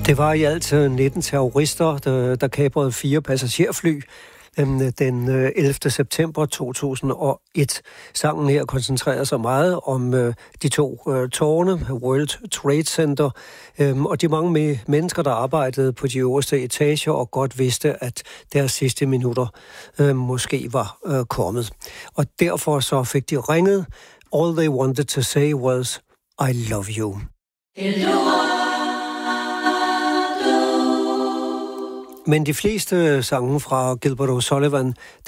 Det var i alt 19 terrorister, der kaprede 4 passagerfly den 11. september 2001. Sangen her koncentrerer sig meget om de 2 tårne, World Trade Center, og de mange mennesker, der arbejdede på de øverste etager og godt vidste, at deres sidste minutter måske var kommet. Og derfor så fik de ringet. All they wanted to say was, I love you. Men de fleste sange fra Gilbert O'Sullivan,